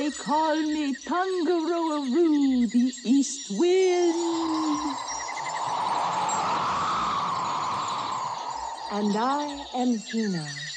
They call me Tangaroa-Roo, the East Wind. And I am Hina,